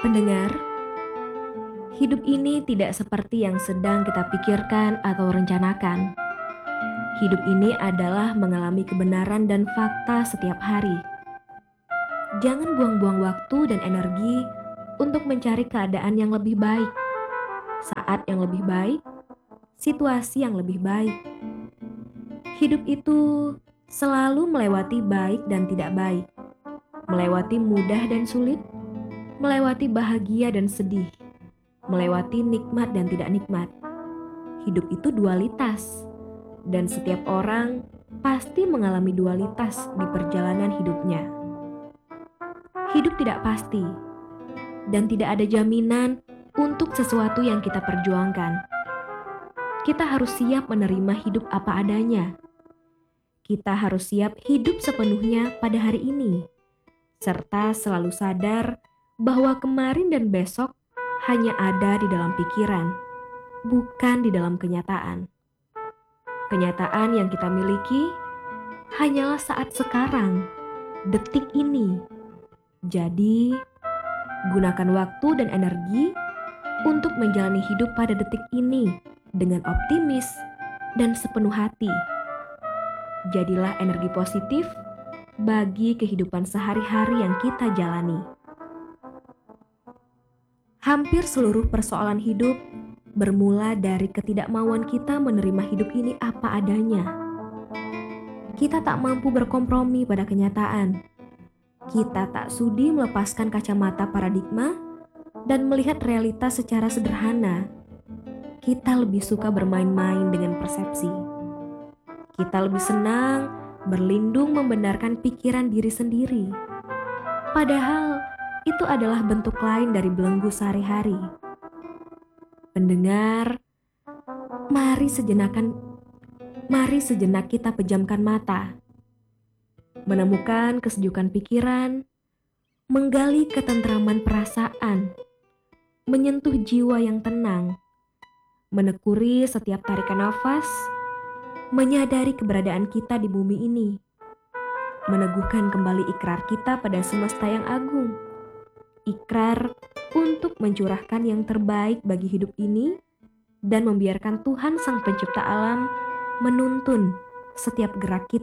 Pendengar, hidup ini tidak seperti yang sedang kita pikirkan atau rencanakan. Hidup ini adalah mengalami kebenaran dan fakta setiap hari. Jangan buang-buang waktu dan energi untuk mencari keadaan yang lebih baik, saat yang lebih baik, situasi yang lebih baik. Hidup itu selalu melewati baik dan tidak baik, melewati mudah dan sulit, melewati bahagia dan sedih, melewati nikmat dan tidak nikmat. Hidup itu dualitas, dan setiap orang pasti mengalami dualitas di perjalanan hidupnya. Hidup tidak pasti, dan tidak ada jaminan untuk sesuatu yang kita perjuangkan. Kita harus siap menerima hidup apa adanya. Kita harus siap hidup sepenuhnya pada hari ini, serta selalu sadar bahwa kemarin dan besok hanya ada di dalam pikiran, bukan di dalam kenyataan. Kenyataan yang kita miliki hanyalah saat sekarang, detik ini. Jadi, gunakan waktu dan energi untuk menjalani hidup pada detik ini dengan optimis dan sepenuh hati. Jadilah energi positif bagi kehidupan sehari-hari yang kita jalani. Hampir seluruh persoalan hidup bermula dari ketidakmauan kita menerima hidup ini apa adanya. Kita tak mampu berkompromi pada kenyataan. Kita tak sudi melepaskan kacamata paradigma dan melihat realitas secara sederhana. Kita lebih suka bermain-main dengan persepsi. Kita lebih senang berlindung membenarkan pikiran diri sendiri. Padahal itu adalah bentuk lain dari belenggu sehari-hari. Pendengar, mari sejenak kita pejamkan mata, menemukan kesejukan pikiran, menggali ketentraman perasaan, menyentuh jiwa yang tenang, menekuni setiap tarikan nafas, menyadari keberadaan kita di bumi ini, meneguhkan kembali ikrar kita pada semesta yang agung, ikrar untuk mencurahkan yang terbaik bagi hidup ini dan membiarkan Tuhan Sang Pencipta Alam menuntun setiap gerak kita